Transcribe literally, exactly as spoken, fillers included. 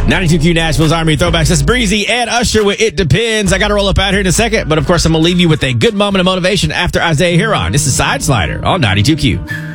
ninety-two Q Nashville's Army Throwbacks. That's Breezy and Usher with It Depends. I got to roll up out here in a second, but of course I'm going to leave you with a good moment of motivation after Isaiah Huron. This is Side Slider on ninety-two Q.